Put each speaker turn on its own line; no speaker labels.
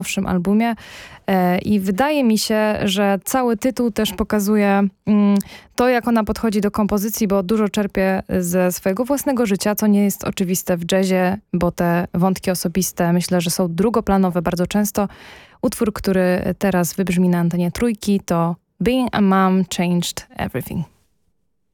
nowszym albumie i wydaje mi się, że cały tytuł też pokazuje to, jak ona podchodzi do kompozycji, bo dużo czerpie ze swojego własnego życia, co nie jest oczywiste w jazzie, bo te wątki osobiste myślę, że są drugoplanowe bardzo często. Utwór, który teraz wybrzmi na antenie Trójki, to Being a Mom Changed Everything.